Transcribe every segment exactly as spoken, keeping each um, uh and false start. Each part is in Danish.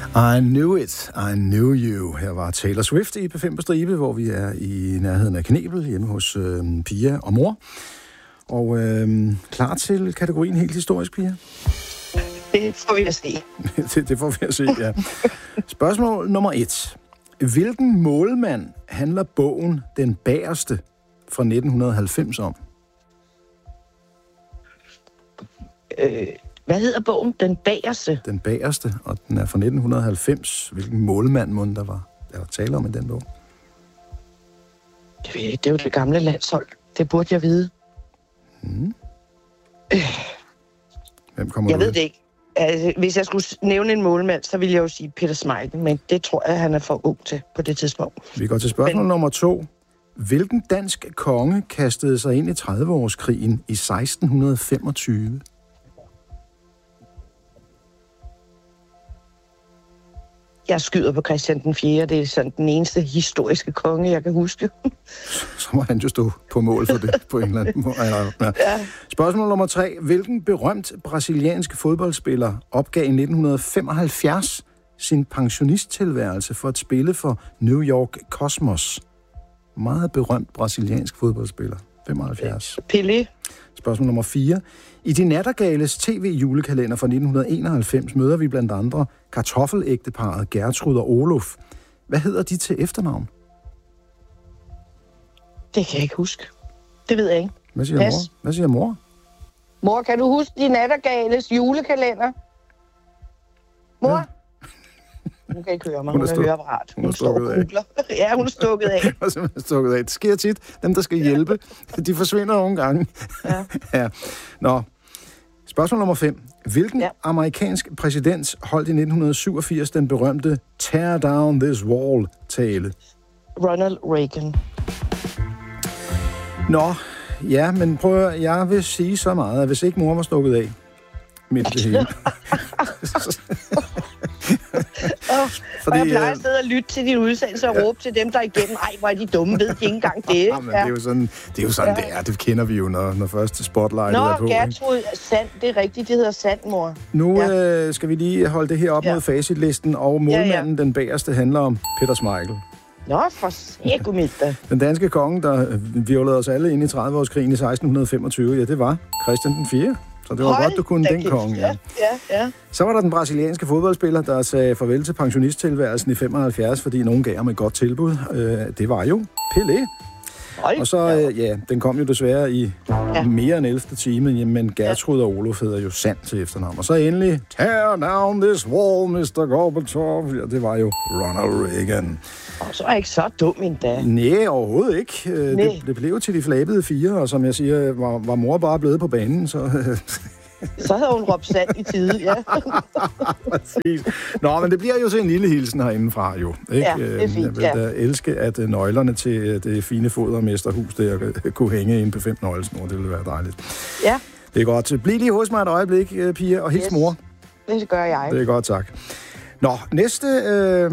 I knew it, I knew you. Her var Taylor Swift i P fem på stribe, hvor vi er i nærheden af Knebel, hjemme hos øh, Pia og mor. Og øh, klar til kategorien helt historisk, Pia? Det får vi at se. det, det får vi at se, ja. Spørgsmål nummer et. Hvilken målmand handler bogen Den Bagerste fra nitten halvfems om? Øh, hvad hedder bogen? Den Bagerste? Den Bagerste, og den er fra nitten halvfems. Hvilken målmand må der var? Er der tale om i den bog? Det, ved jeg, det er jo det gamle landshold. Det burde jeg vide. Hmm. Øh. Hvem kommer jeg du ved det ikke. Altså, hvis jeg skulle nævne en målmand, så ville jeg jo sige Peter Schmeichel, men det tror jeg, han er for ung til på det tidspunkt. Vi går til spørgsmål men... nummer to. Hvilken dansk konge kastede sig ind i tredive-årskrigen i seksten femogtyve? Jeg skyder på Christian den fjerde. Det er sådan den eneste historiske konge, jeg kan huske. Så må han jo stå på mål for det på en eller anden måde. Ja. Ja. Spørgsmål nummer tre. Hvilken berømt brasiliansk fodboldspiller opgav i nitten femoghalvfjerds sin pensionisttilværelse for at spille for New York Cosmos? Meget berømt brasiliansk fodboldspiller. femoghalvfjerds. Pelé. Spørgsmål nummer fire. I De Nattergales tv-julekalender fra nitten enoghalvfems møder vi blandt andre kartoffelægteparret Gertrud og Olof. Hvad hedder de til efternavn? Det kan jeg ikke huske. Det ved jeg ikke. Hvad siger Pas. mor? Hvad siger mor? Mor, kan du huske De Nattergales julekalender? Mor? Ja. Hun kan ikke høre mig. Hun, hun er høreapparat. Hun, hun står og googler. Ja, hun er stukket af. Hun er simpelthen stukket af. Det sker tit. Dem, der skal hjælpe, de forsvinder nogle gange. Ja. ja. Nå. Spørgsmål nummer fem. Hvilken ja. amerikansk præsident holdt i nitten syvogfirs den berømte Tear Down This Wall-tale? Ronald Reagan. Nå, ja, men prøv at, jeg vil sige så meget, at hvis ikke mor var stukket af midt i det hele. oh, Fordi, og jeg plejer at sidde og lytte til din udsendelse og råbe til dem, der igennem, ej, hvor er de dumme, ved de ikke engang det. Ja, men det er jo sådan, det er, jo sådan ja. det er. Det kender vi jo, når, når første spotlight er på. Nå, Gertrud, sand, det er rigtigt, det hedder sand, mor. Nu ja. øh, skal vi lige holde det her op ja. mod facitlisten, og målmanden, ja, ja. den bagerste, handler om Peter Schmeichel. Nå, for sækumiddag. Den danske konge, der virvlede os alle ind i tredive-årskrigen i seksten femogtyve, ja, det var Christian den fjerde. Så det var Hold godt, du kunne den konge, ja. ja. ja, ja. Så var der den brasilianske fodboldspiller, der sagde farvel til pensionisttilværelsen i femoghalvfjerds, fordi nogen gav ham et godt tilbud. Øh, det var jo Pelé. Hold og så, øh, ja, den kom jo desværre i ja. mere end ellevte time, men Gertrud og Olof hedder jo Sand til efternavn. Og så endelig, tear down this wall, mister Gorbachev. Ja, det var jo Ronald Reagan. Og så er jeg ikke så dum endda. Nej, overhovedet ikke. Nej. Det, det blev til de flabede fire, og som jeg siger, var, var mor bare blevet på banen, så... Så havde hun råbt sand i tide, ja. Præcis. Nå, men det bliver jo til en lille hilsen herindefra, jo. Ikke? Ja, det er fint, jeg vil ja. da elske, at nøglerne til det fine fodermesterhus, der kunne hænge inde på fem nøglesnor. Det ville være dejligt. Ja. Det er godt. Bliv lige hos mig et øjeblik, Pia, og hils yes. mor. Det gør jeg. Det er godt, tak. Nå, næste øh...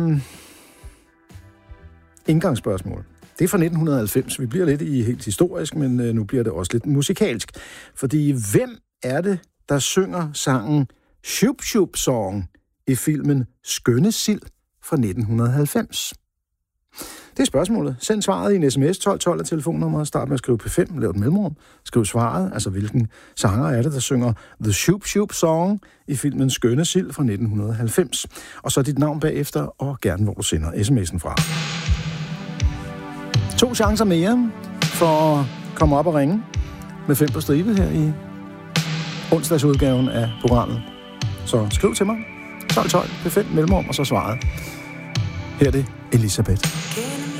indgangsspørgsmål. Det er fra nitten halvfems. Vi bliver lidt i helt historisk, men øh, nu bliver det også lidt musikalsk. Fordi hvem er det, der synger sangen Shup Shup Song i filmen Skønne Sild fra nitten halvfems? Det er spørgsmålet. Send svaret i en sms tolv tolv af telefonnummeret. Start med at skrive P fem, lav et mellemrum. Skriv svaret, altså hvilken sanger er det, der synger The Shup Shup Song i filmen Skønne Sild fra nitten halvfems. Og så dit navn bagefter, og gerne hvor du sender sms'en fra. To chancer mere for at komme op og ringe med fem på stribe her i onsdagsudgaven af programmet. Så skriv til mig. tolv tolv P fem mellemrum, og så svaret. Her er det Elisabeth.